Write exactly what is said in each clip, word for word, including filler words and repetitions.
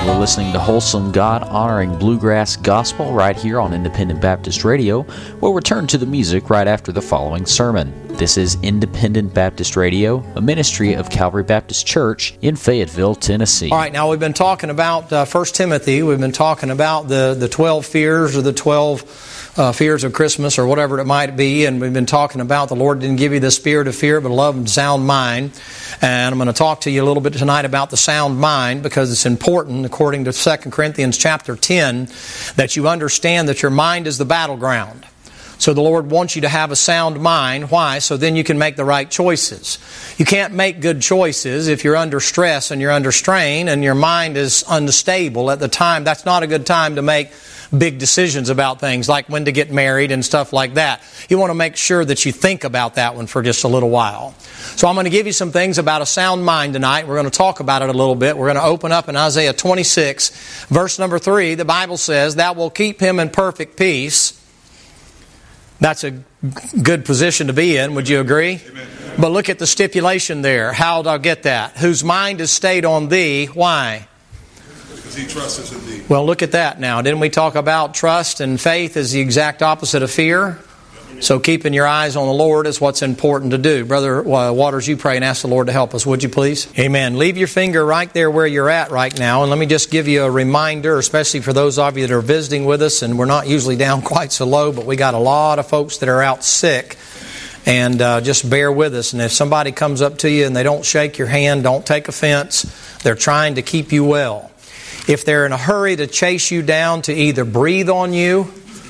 We're listening to wholesome, God-honoring bluegrass gospel right here on Independent Baptist Radio. We'll return to the music right after the following sermon. This is Independent Baptist Radio, a ministry of Calvary Baptist Church in Fayetteville, Tennessee. All right, now we've been talking about uh, First Timothy. We've been talking about the, the twelve fears or the twelve uh, fears of Christmas or whatever it might be. And we've been talking about the Lord didn't give you the spirit of fear, but love and sound mind. And I'm going to talk to you a little bit tonight about the sound mind because it's important, according to Second Corinthians chapter ten, that you understand that your mind is the battleground. So the Lord wants you to have a sound mind. Why? So then you can make the right choices. You can't make good choices if you're under stress and you're under strain and your mind is unstable at the time. That's not a good time to make big decisions about things like when to get married and stuff like that. You want to make sure that you think about that one for just a little while. So I'm going to give you some things about a sound mind tonight. We're going to talk about it a little bit. We're going to open up in Isaiah twenty-six, verse number three. The Bible says, "Thou wilt keep him in perfect peace." That's a good position to be in. Would you agree? Amen. But look at the stipulation there. How do I get that? Whose mind is stayed on thee. Why? Because he trusts in thee. Well, look at that now. Didn't we talk about trust and faith is the exact opposite of fear? So keeping your eyes on the Lord is what's important to do. Brother Waters, you pray and ask the Lord to help us, would you please? Amen. Leave your finger right there where you're at right now. And let me just give you a reminder, especially for those of you that are visiting with us. And we're not usually down quite so low, but we got a lot of folks that are out sick. And uh, just bear with us. And if somebody comes up to you and they don't shake your hand, don't take offense. They're trying to keep you well. If they're in a hurry to chase you down to either breathe on you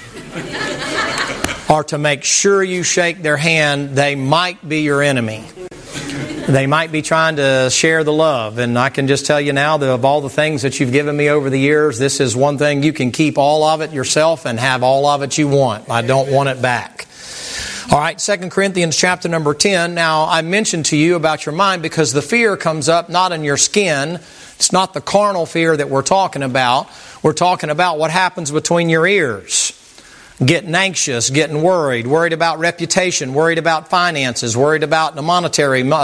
or to make sure you shake their hand, they might be your enemy. They might be trying to share the love. And I can just tell you now that of all the things that you've given me over the years, this is one thing you can keep all of it yourself and have all of it you want. I don't want it back. All right, Second Corinthians chapter number ten. Now, I mentioned to you about your mind because the fear comes up not in your skin. It's not the carnal fear that we're talking about. We're talking about what happens between your ears. Getting anxious, getting worried, worried about reputation, worried about finances, worried about the monetary